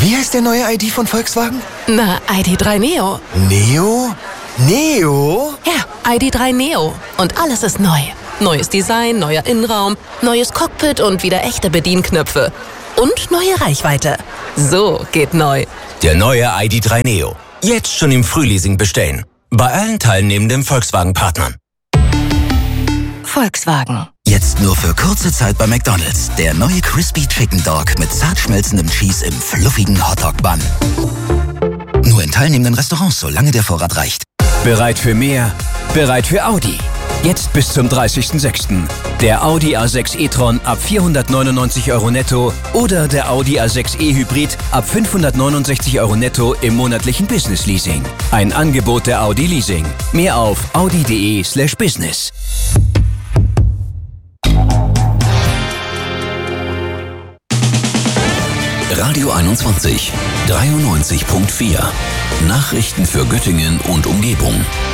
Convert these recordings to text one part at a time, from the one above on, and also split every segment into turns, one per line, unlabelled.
Wie heißt der neue ID von Volkswagen?
Na, ID.3 Neo.
Neo? Neo?
Ja, ID.3 Neo. Und alles ist neu. Neues Design, neuer Innenraum, neues Cockpit und wieder echte Bedienknöpfe. Und neue Reichweite. So geht neu.
Der neue ID.3 Neo. Jetzt schon im Frühleasing bestellen. Bei allen teilnehmenden Volkswagen-Partnern.
Volkswagen.
Jetzt nur für kurze Zeit bei McDonald's. Der neue Crispy Chicken Dog mit zart schmelzendem Cheese im fluffigen Hotdog-Bun. Nur in teilnehmenden Restaurants, solange der Vorrat reicht.
Bereit für mehr? Bereit für Audi. Jetzt bis zum 30.06. Der Audi A6 e-tron ab 499 € netto oder der Audi A6 e-Hybrid ab 569 € netto im monatlichen Business-Leasing. Ein Angebot der Audi Leasing. Mehr auf audi.de/business.
Radio 21, 93.4. Nachrichten für Göttingen und Umgebung.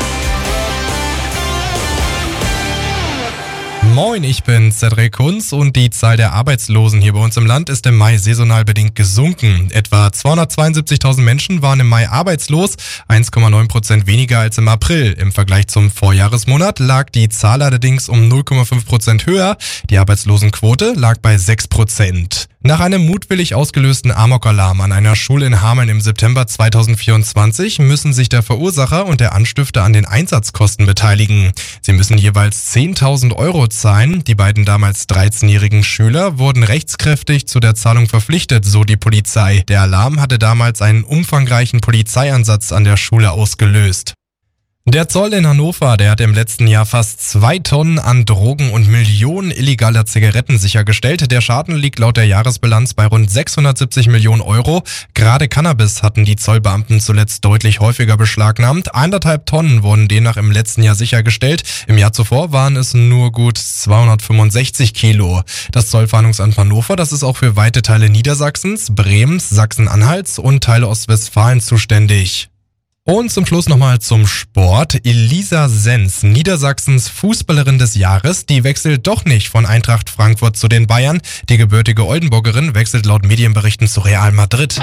Moin, ich bin Cedric Kunz und die Zahl der Arbeitslosen hier bei uns im Land ist im Mai saisonal bedingt gesunken. Etwa 272.000 Menschen waren im Mai arbeitslos, 1,9% weniger als im April. Im Vergleich zum Vorjahresmonat lag die Zahl allerdings um 0,5% höher. Die Arbeitslosenquote lag bei 6%. Nach einem mutwillig ausgelösten Amokalarm an einer Schule in Hameln im September 2024 müssen sich der Verursacher und der Anstifter an den Einsatzkosten beteiligen. Sie müssen jeweils 10.000 € zahlen. Die beiden damals 13-jährigen Schüler wurden rechtskräftig zu der Zahlung verpflichtet, so die Polizei. Der Alarm hatte damals einen umfangreichen Polizeieinsatz an der Schule ausgelöst. Der Zoll in Hannover, der hat im letzten Jahr fast 2 Tonnen an Drogen und Millionen illegaler Zigaretten sichergestellt. Der Schaden liegt laut der Jahresbilanz bei rund 670 Millionen €. Gerade Cannabis hatten die Zollbeamten zuletzt deutlich häufiger beschlagnahmt. 1,5 Tonnen wurden demnach im letzten Jahr sichergestellt. Im Jahr zuvor waren es nur gut 265 Kilo. Das Zollfahndungsamt Hannover, das ist auch für weite Teile Niedersachsens, Bremens, Sachsen-Anhalts und Teile Ostwestfalen zuständig. Und zum Schluss nochmal zum Sport. Elisa Sens, Niedersachsens Fußballerin des Jahres, die wechselt doch nicht von Eintracht Frankfurt zu den Bayern. Die gebürtige Oldenburgerin wechselt laut Medienberichten zu Real Madrid.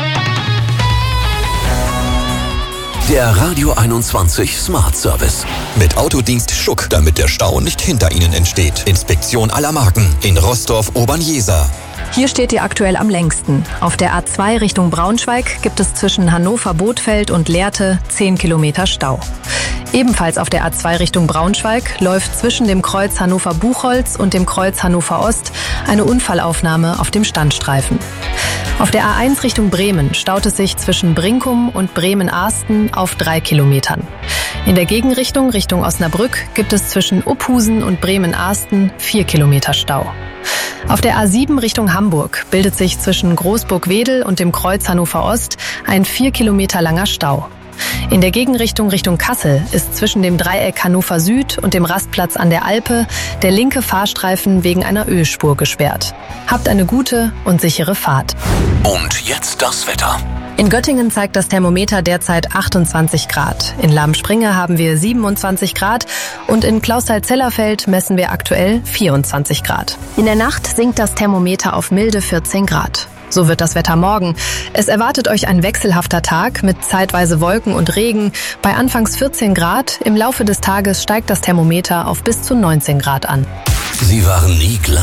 Der Radio 21 Smart Service. Mit Autodienst Schuck, damit der Stau nicht hinter Ihnen entsteht. Inspektion aller Marken in Rostorf-Obernjeser.
Hier steht ihr aktuell am längsten. Auf der A2 Richtung Braunschweig gibt es zwischen Hannover-Bothfeld und Lehrte 10 Kilometer Stau. Ebenfalls auf der A2 Richtung Braunschweig läuft zwischen dem Kreuz Hannover-Buchholz und dem Kreuz Hannover-Ost eine Unfallaufnahme auf dem Standstreifen. Auf der A1 Richtung Bremen staut es sich zwischen Brinkum und Bremen-Arsten auf 3 Kilometern. In der Gegenrichtung Richtung Osnabrück gibt es zwischen Uphusen und Bremen-Arsten 4 Kilometer Stau. Auf der A7 Richtung Hamburg bildet sich zwischen Großburg-Wedel und dem Kreuz Hannover-Ost ein 4 Kilometer langer Stau. In der Gegenrichtung Richtung Kassel ist zwischen dem Dreieck Hannover Süd und dem Rastplatz an der Alpe der linke Fahrstreifen wegen einer Ölspur gesperrt. Habt eine gute und sichere Fahrt.
Und jetzt das Wetter.
In Göttingen zeigt das Thermometer derzeit 28 Grad. In Lahm-Springe haben wir 27 Grad und in Clausthal-Zellerfeld messen wir aktuell 24 Grad. In der Nacht sinkt das Thermometer auf milde 14 Grad. So wird das Wetter morgen. Es erwartet euch ein wechselhafter Tag mit zeitweise Wolken und Regen. Bei anfangs 14 Grad, im Laufe des Tages steigt das Thermometer auf bis zu 19 Grad an.
Sie waren nie gleich.